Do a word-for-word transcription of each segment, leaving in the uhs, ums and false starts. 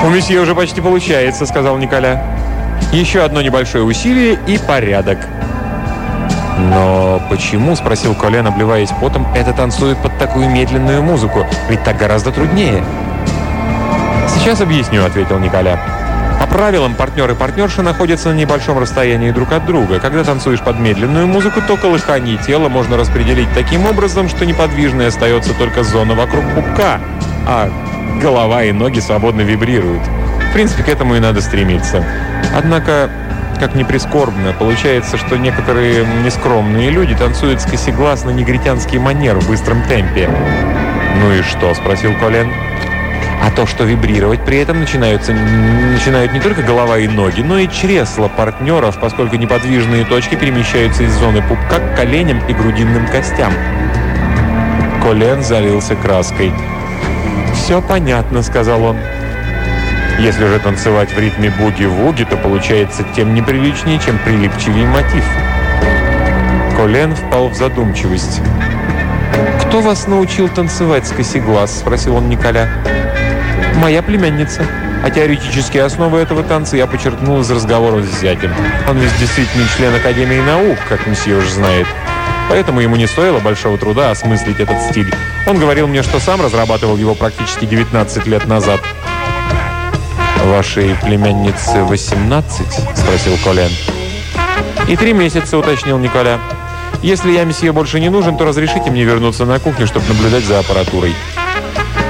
«У месье уже почти получается», — сказал Николя. «Еще одно небольшое усилие и порядок». «Но почему, — спросил Колен, обливаясь потом, — это танцует под такую медленную музыку? Ведь так гораздо труднее». «Сейчас объясню», — ответил Николя. «По правилам, партнер и партнерша находятся на небольшом расстоянии друг от друга. Когда танцуешь под медленную музыку, то колыхание тела можно распределить таким образом, что неподвижной остается только зона вокруг пупка, а голова и ноги свободно вибрируют. В принципе, к этому и надо стремиться. Однако, как ни прискорбно, получается, что некоторые нескромные люди танцуют с косеглаз на негритянский манер в быстром темпе». «Ну и что?» — спросил Колен. «А то, что вибрировать при этом начинаются, начинают не только голова и ноги, но и чресла партнеров, поскольку неподвижные точки перемещаются из зоны пупка к коленям и грудинным костям». Колен залился краской. «Все понятно», — сказал он. «Если же танцевать в ритме буги-вуги, то получается тем неприличнее, чем прилипчивее мотив». Колен впал в задумчивость. «Кто вас научил танцевать с косеглаз?» — спросил он Николя. «Моя племянница. А теоретические основы этого танца я почерпнул из разговора с зятем. Он ведь действительно член Академии наук, как месье уж знает. Поэтому ему не стоило большого труда осмыслить этот стиль. Он говорил мне, что сам разрабатывал его практически девятнадцать лет назад». «Вашей племяннице восемнадцать?» — спросил Колен. «И три месяца», — уточнил Николя. «Если я, месье, больше не нужен, то разрешите мне вернуться на кухню, чтобы наблюдать за аппаратурой».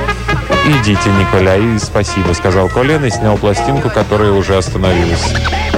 «Идите, Николя, и спасибо», — сказал Колен и снял пластинку, которая уже остановилась.